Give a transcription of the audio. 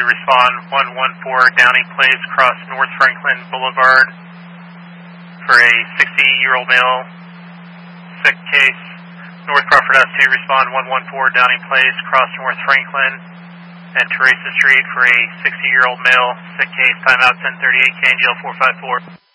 respond 114 Downing Place, cross North Franklin Boulevard for a 60-year-old male, sick case. North Crawford S2, respond 114 Downing Place, cross North Franklin and Teresa Street for a 60-year-old male, sick case, timeout 1038, KNGL 454.